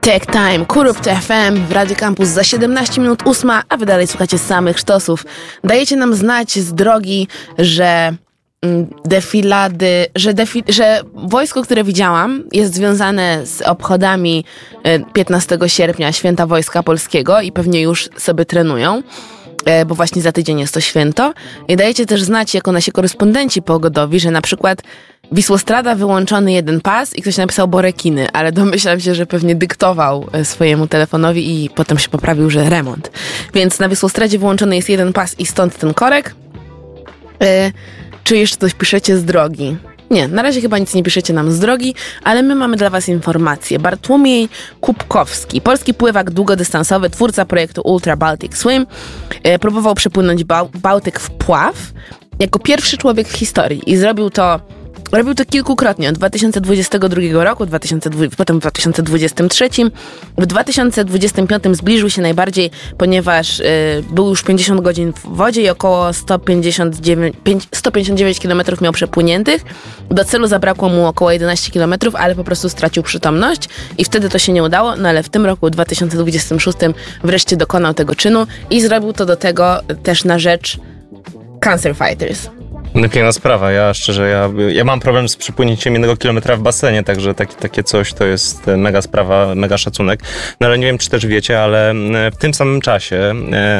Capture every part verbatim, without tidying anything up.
Tech Time, Kurupt F M w Radio Campus za siedemnaście minut ósma, a wy dalej słuchacie samych sztosów. Dajecie nam znać z drogi, że mm, defilady, że, defi, że wojsko, które widziałam, jest związane z obchodami piętnastego sierpnia, Święta Wojska Polskiego i pewnie już sobie trenują, bo właśnie za tydzień jest to święto. I dajecie też znać jako nasi korespondenci pogodowi, że na przykład Wisłostrada wyłączony jeden pas i ktoś napisał borekiny, ale domyślam się, że pewnie dyktował swojemu telefonowi i potem się poprawił, że remont. Więc na Wisłostradzie wyłączony jest jeden pas i stąd ten korek. Yy, czy jeszcze coś piszecie z drogi? Nie, na razie chyba nic nie piszecie nam z drogi, ale my mamy dla was informacje. Bartłomiej Kubkowski, polski pływak długodystansowy, twórca projektu Ultra Baltic Swim, yy, próbował przepłynąć Bał- Bałtyk w pław jako pierwszy człowiek w historii i zrobił to Robił to kilkukrotnie, od dwa tysiące dwudziestego drugiego roku, dwa tysiące dwudziestego, potem w dwa tysiące dwudziestym trzecim. W dwa tysiące dwudziestym piątym zbliżył się najbardziej, ponieważ y, był już pięćdziesiąt godzin w wodzie i około sto pięćdziesiąt dziewięć, sto pięćdziesiąt dziewięć kilometrów miał przepłyniętych. Do celu zabrakło mu około jedenaście kilometrów, ale po prostu stracił przytomność i wtedy to się nie udało, no ale w tym roku, dwa tysiące dwudziestym szóstym, wreszcie dokonał tego czynu i zrobił to do tego też na rzecz Cancer Fighters. No piękna sprawa, ja szczerze, ja, ja mam problem z przepłynięciem jednego kilometra w basenie, także taki, takie coś to jest mega sprawa, mega szacunek. No ale nie wiem, czy też wiecie, ale w tym samym czasie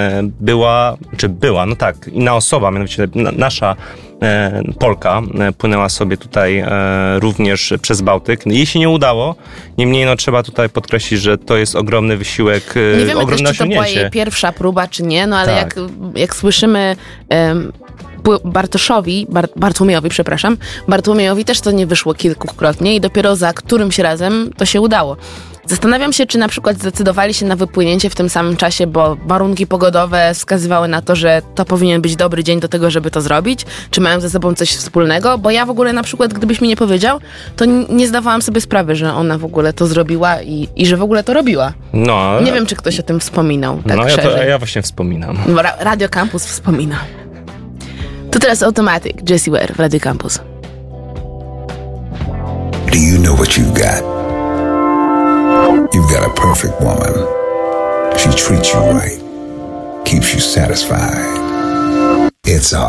była, czy była, no tak, inna osoba, mianowicie nasza Polka płynęła sobie tutaj również przez Bałtyk. Jej się nie udało, niemniej no, trzeba tutaj podkreślić, że to jest ogromny wysiłek, nie wiemy ogromne też, czy to była osiągnięcie. jej pierwsza próba, czy nie, no ale Tak. jak, jak słyszymy um, Bartoszowi, Bar- Bartłomiejowi, przepraszam, Bartłomiejowi też to nie wyszło kilkukrotnie i dopiero za którymś razem to się udało. Zastanawiam się, czy na przykład zdecydowali się na wypłynięcie w tym samym czasie, bo warunki pogodowe wskazywały na to, że to powinien być dobry dzień do tego, żeby to zrobić, czy mają ze sobą coś wspólnego, bo ja w ogóle na przykład, gdybyś mi nie powiedział, to nie zdawałam sobie sprawy, że ona w ogóle to zrobiła i, i że w ogóle to robiła. No, nie wiem, czy ktoś o tym wspominał. Tak no ja, szerzej. to, ja właśnie wspominam. Ra- Radio Campus wspomina. To teraz Automatic, Jessie Ware w Radio Campus. Do you know what you've got? You've got a perfect woman. She treats you right, keeps you satisfied. It's a